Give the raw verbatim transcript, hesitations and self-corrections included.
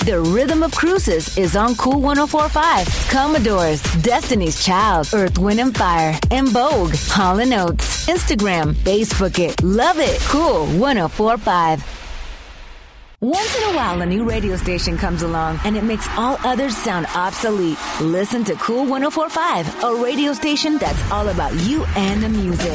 The Rhythm of Cruises is on Cool one oh four point five. Commodores, Destiny's Child, Earth, Wind and Fire, and Vogue, Hall and Oates. Instagram, Facebook it, love it. Cool one oh four point five. Once in a while, a new radio station comes along and it makes all others sound obsolete. Listen to Cool one oh four point five, a radio station that's all about you and the music.